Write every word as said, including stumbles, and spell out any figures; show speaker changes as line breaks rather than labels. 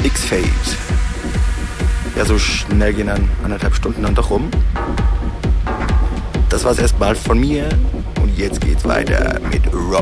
X-Fade. Ja, so schnell gehen dann anderthalb Stunden dann doch rum. Das war's erstmal von mir und jetzt geht's weiter mit Rob.